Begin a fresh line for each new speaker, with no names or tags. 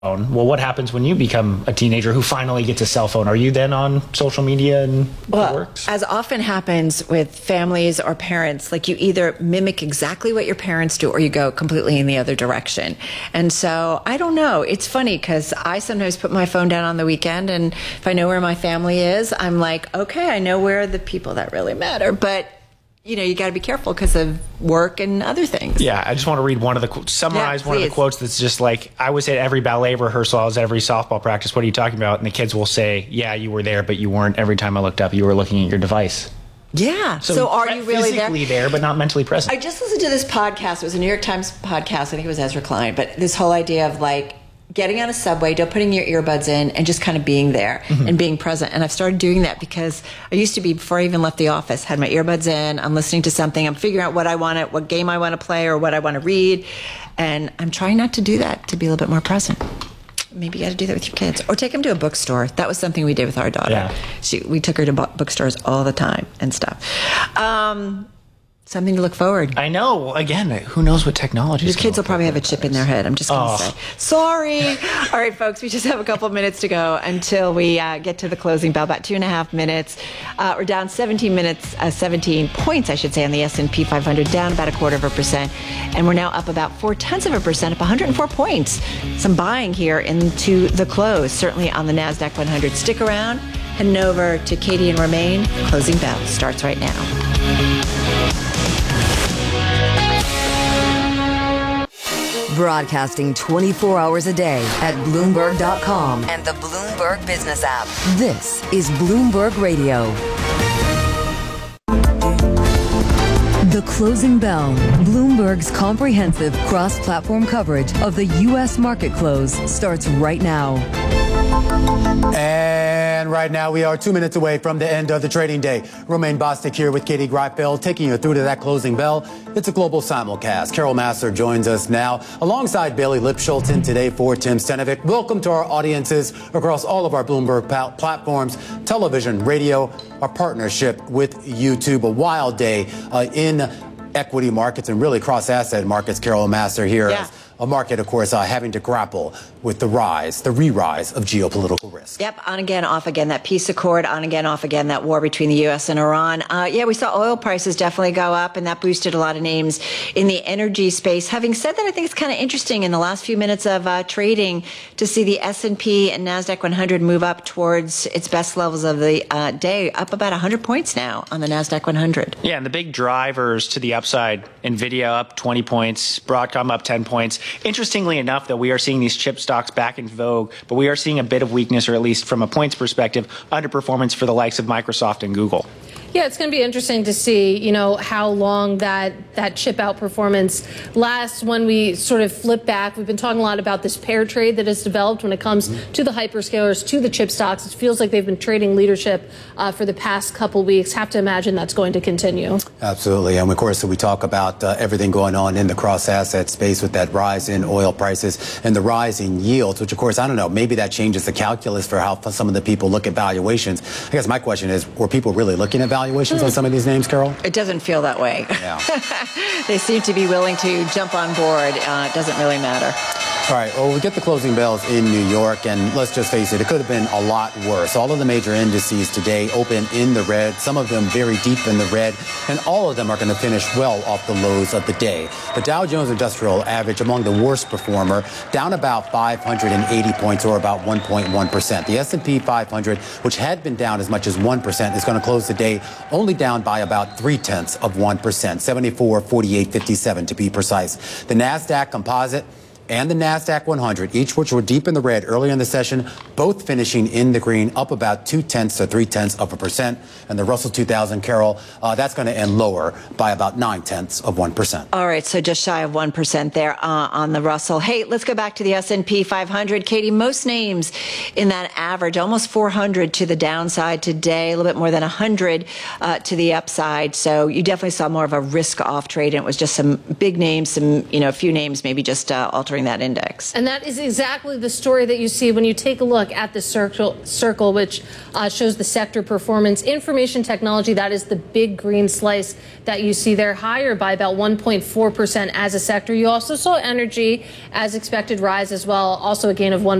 Well, what happens when you become a teenager who finally gets a cell phone? Are you then on social media and works?
As often happens with families or parents, like you either mimic exactly what your parents do or you go completely in the other direction. And so I don't know. It's funny because I sometimes put my phone down on the weekend, and if I know where my family is, I'm like, okay, I know where are the people that really matter. But you got to be careful because of work and other things.
Yeah, I just want to read one of the one of the quotes that's just like, I was at every ballet rehearsal, I was at every softball practice. What are you talking about? And the kids will say, yeah, you were there, but you weren't. Every time I looked up, you were looking at your device.
Yeah. So are you really
physically there, but not mentally present?
I just listened to this podcast. It was a New York Times podcast. I think it was Ezra Klein. But this whole idea of like getting on a subway, putting your earbuds in, and just kind of being there and being present. And I've started doing that because I used to be, before I even left the office, had my earbuds in, I'm listening to something, I'm figuring out what game I want to play or what I want to read. And I'm trying not to do that, to be a little bit more present. Maybe you got to do that with your kids. Or take them to a bookstore. That was something we did with our daughter.
Yeah.
We took her to bookstores all the time and stuff. Something to look forward.
I know. Again, who knows what technology is.
Your kids will probably have a chip in their head. I'm just going to say. Sorry. All right, folks, we just have a couple of minutes to go until we get to the closing bell. About 2.5 minutes. We're down 17 points, I should say, on the S&P 500, down about 0.25%. And we're now up about 0.4%, up 104 points. Some buying here into the close, certainly on the NASDAQ 100. Stick around. Heading over to Katie and Romaine. Closing bell starts right now.
Broadcasting 24 hours a day at Bloomberg.com and the Bloomberg Business app. This is Bloomberg Radio. The Closing Bell, Bloomberg's comprehensive cross-platform coverage of the U.S. market close, starts right now.
And right now we are 2 minutes away from the end of the trading day. Romaine Bostick here with Katie Greifeld, taking you through to that closing bell. It's a global simulcast. Carol Massar joins us now alongside Bailey Lipschulten today for Tim Stenovic. Welcome to our audiences across all of our Bloomberg platforms, television, radio, our partnership with YouTube. A wild day in equity markets and really cross-asset markets. Carol Massar here.
Yeah.
A market, of course, having to grapple with the re-rise of geopolitical risk.
Yep, on again, off again. That peace accord, on again, off again. That war between the U.S. and Iran. We saw oil prices definitely go up, and that boosted a lot of names in the energy space. Having said that, I think it's kind of interesting in the last few minutes of trading to see the S&P and NASDAQ 100 move up towards its best levels of the day, up about 100 points now on the NASDAQ 100.
Yeah, and the big drivers to the upside, NVIDIA up 20 points, Broadcom up 10 points. Interestingly enough, that we are seeing these chip stocks back in vogue, but we are seeing a bit of weakness, or at least from a points perspective, underperformance for the likes of Microsoft and Google.
Yeah, it's going to be interesting to see, how long that chip outperformance lasts when we sort of flip back. We've been talking a lot about this pair trade that has developed when it comes to the hyperscalers, to the chip stocks. It feels like they've been trading leadership for the past couple weeks. Have to imagine that's going to continue.
Absolutely. And of course, we talk about everything going on in the cross-asset space with that rise in oil prices and the rise in yields, which, of course, I don't know, maybe that changes the calculus for how some of the people look at valuations. I guess my question is, were people really looking at valuations on some of these names, Carol?
It doesn't feel that way.
Yeah.
They seem to be willing to jump on board. It doesn't really matter.
All right, well, we get the closing bells in New York, and let's just face it, it could have been a lot worse. All of the major indices today open in the red, some of them very deep in the red, and all of them are going to finish well off the lows of the day. The Dow Jones Industrial Average among the worst performer, down about 580 points, or about 1.1%. The S&P 500, which had been down as much as 1%, is going to close the day only down by about 0.3%, 74, 48, 57 to be precise. The NASDAQ Composite and the NASDAQ 100, each which were deep in the red earlier in the session, both finishing in the green, up about 0.2 to 0.3%. And the Russell 2000, Carol, that's going to end lower by about 0.9%.
All right, so just shy of 1% there on the Russell. Hey, let's go back to the S&P 500. Katie, most names in that average, almost 400 to the downside today, a little bit more than 100 to the upside. So you definitely saw more of a risk-off trade, and it was just some big names, some, a few names maybe just altering supporting that index.
And that is exactly the story that you see when you take a look at the circle which shows the sector performance. Information technology, that is the big green slice that you see there, higher by about 1.4% as a sector. You also saw energy, as expected, rise as well, also a gain of 1.